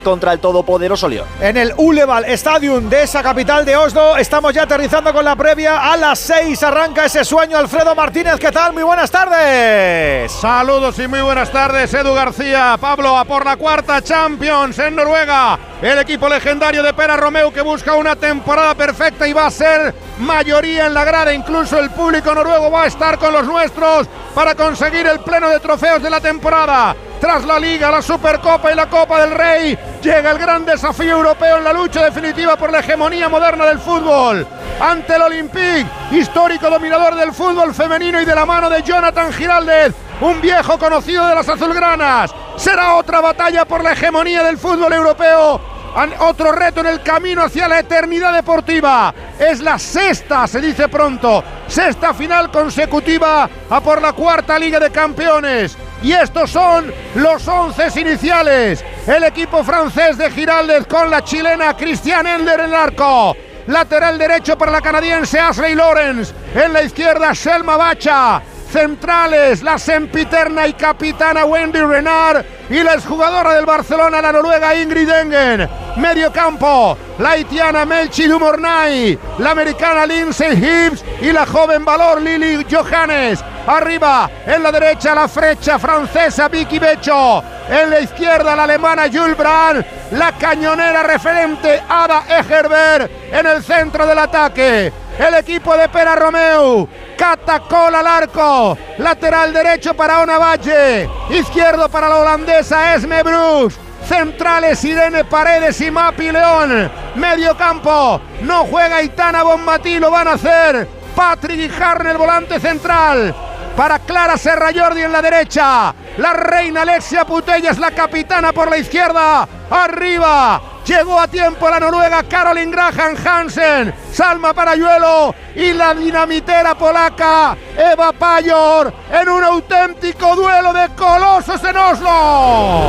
contra el todopoderoso Lyon. En el Uleval Stadium de esa capital de Oslo, estamos ya aterrizando con la previa. A las 6 arranca ese sueño. Alfredo Martínez, ¿qué tal? Muy buenas tardes. Saludos y muy buenas tardes, Edu García. Pablo, a por la cuarta Champions en Noruega. El equipo legendario de Pera Romeu, que busca una temporada perfecta y va a ser mayoría en la grada. Incluso el público noruego va a estar con los nuestros para conseguir el pleno de trofeos de la temporada. Tras la Liga, la Supercopa y la Copa del Rey, llega el gran desafío europeo en la lucha definitiva por la hegemonía moderna del fútbol. Ante el Olympique, histórico dominador del fútbol femenino, y de la mano de Jonathan Giraldez, un viejo conocido de las azulgranas. Será otra batalla por la hegemonía del fútbol europeo. Otro reto en el camino hacia la eternidad deportiva. Es la sexta, se dice pronto, sexta final consecutiva a por la cuarta Liga de Campeones. Y estos son los 11 iniciales. El equipo francés de Giraldez con la chilena Christiane Endler en el arco. Lateral derecho para la canadiense Ashley Lawrence. En la izquierda Selma Bacha. Centrales, la sempiterna y capitana Wendy Renard y la exjugadora del Barcelona, la noruega Ingrid Engen. Medio campo, la haitiana Melchi Dumornay, la americana Lindsay Hibbs y la joven valor Lily Johannes. Arriba, en la derecha, la flecha francesa Vicky Becho. En la izquierda, la alemana Jules Brand, la cañonera referente Ada Egerberg en el centro del ataque. El equipo de Pera Romeu, Catacol al arco, lateral derecho para Ona Valle, izquierdo para la holandesa Esme Brooks, centrales Irene Paredes y Mapi León, medio campo, no juega Itana Bonmatí, lo van a hacer Patrick Guijarro en el volante central, para Clara Serrallordi en la derecha, la reina Alexia Putellas, la capitana por la izquierda, arriba, llegó a tiempo la noruega Caroline Graham Hansen, Salma Parayuelo y la dinamitera polaca Eva Pajor en un auténtico duelo de colosos en Oslo.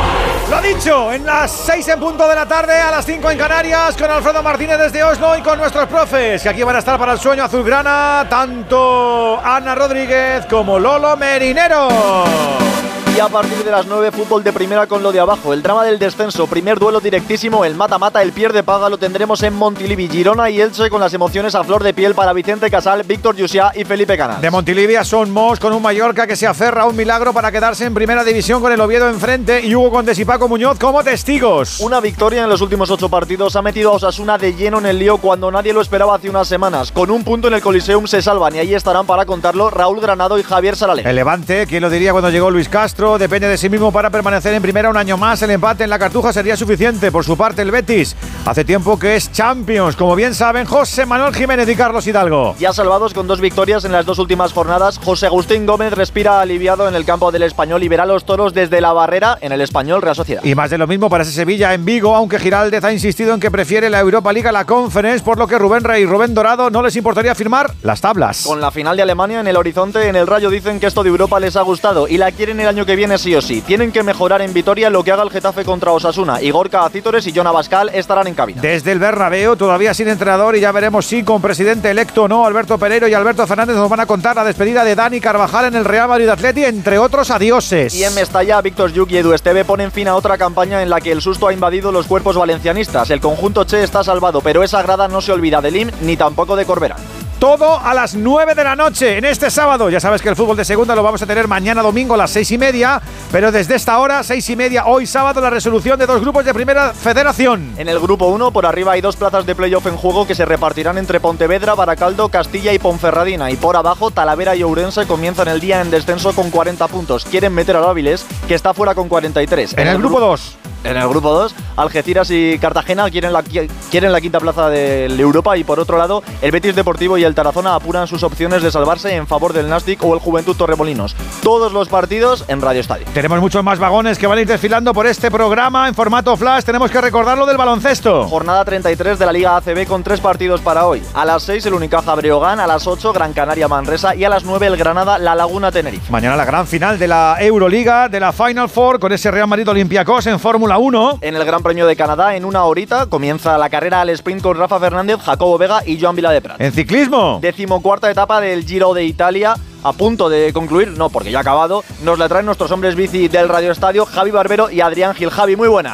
Lo dicho, en las 6 en punto de la tarde, a las 5 en Canarias, con Alfredo Martínez desde Oslo y con nuestros profes, que aquí van a estar para el sueño azulgrana, tanto Ana Rodríguez como Lolo Merinero. Y a partir de las 9, fútbol de primera con lo de abajo. El drama del descenso, primer duelo directísimo, el mata-mata, el pierde paga, lo tendremos en Montilivi, Girona y Elche, con las emociones a flor de piel para Vicente Casal, Víctor Llucià y Felipe Canas. De Montilivi a Son Mos, con un Mallorca que se aferra a un milagro para quedarse en primera división con el Oviedo enfrente y Hugo Condés y Paco Muñoz como testigos. Una victoria en los últimos 8 partidos ha metido a Osasuna de lleno en el lío cuando nadie lo esperaba hace unas semanas. Con un punto en el Coliseum se salvan y ahí estarán para contarlo Raúl Granado y Javier Saralé. El Levante, ¿quién lo diría cuando llegó Luis Castro? Depende de sí mismo para permanecer en primera un año más. El empate en la Cartuja sería suficiente. Por su parte, el Betis hace tiempo que es Champions, como bien saben José Manuel Jiménez y Carlos Hidalgo. Ya salvados con 2 victorias en las 2 últimas jornadas, José Agustín Gómez respira aliviado en el campo del Español y verá los toros desde la barrera en el Español Real Sociedad. Y más de lo mismo para ese Sevilla en Vigo, aunque Giraldez ha insistido en que prefiere la Europa League a la Conference, por lo que Rubén Rey y Rubén Dorado no les importaría firmar las tablas. Con la final de Alemania en el horizonte, en el Rayo dicen que esto de Europa les ha gustado y la quieren el año que viene sí o sí. Tienen que mejorar en Vitoria lo que haga el Getafe contra Osasuna. Y Gorka Acítores y Jon Abascal estarán en cabina. Desde el Bernabéu, todavía sin entrenador, y ya veremos si con presidente electo o no, Alberto Pereiro y Alberto Fernández nos van a contar la despedida de Dani Carvajal en el Real Madrid Atleti, entre otros adioses. Y en Mestalla, Víctor Lluc y Edu Esteve ponen fin a otra campaña en la que el susto ha invadido los cuerpos valencianistas. El conjunto Che está salvado, pero esa grada no se olvida de Lim ni tampoco de Corberá. Todo a las 9 de la noche en este sábado. Ya sabes que el fútbol de segunda lo vamos a tener mañana domingo a las 6:30, pero desde esta hora, 6:30, hoy sábado, la resolución de 2 grupos de Primera Federación. En el grupo 1, por arriba hay 2 plazas de playoff en juego que se repartirán entre Pontevedra, Baracaldo, Castilla y Ponferradina. Y por abajo, Talavera y Ourense comienzan el día en descenso con 40 puntos. Quieren meter al Áviles, que está fuera con 43. En el grupo 2. En el grupo 2, Algeciras y Cartagena quieren la quinta plaza de Europa, y por otro lado, el Betis Deportivo y el Tarazona apuran sus opciones de salvarse en favor del Nastic o el Juventud Torremolinos. Todos los partidos en Radio Estadio. Tenemos muchos más vagones que van a ir desfilando por este programa en formato flash. Tenemos que recordarlo del baloncesto. Jornada 33 de la Liga ACB con 3 partidos para hoy. A las 6 el Unicaja Breogán, a las 8 Gran Canaria Manresa y a las 9 el Granada La Laguna Tenerife. Mañana la gran final de la Euroliga, de la Final Four, con ese Real Madrid Olympiacos en Fórmula 1. En el Gran Premio de Canadá, en una horita, comienza la carrera al sprint con Rafa Fernández, Jacobo Vega y Joan Viladeprat. En ciclismo, 14ª etapa del Giro de Italia, a punto de concluir, no, porque ya ha acabado. Nos la traen nuestros hombres bici del Radio Estadio, Javi Barbero y Adrián Gil. Javi, muy buenas.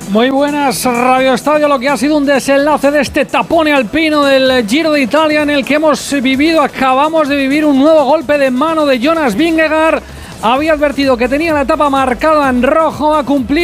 Muy buenas, Radio Estadio. Lo que ha sido un desenlace de este tapone alpino del Giro de Italia en el que acabamos de vivir un nuevo golpe de mano de Jonas Vingegaard. Había advertido que tenía la etapa marcada en rojo, a cumplir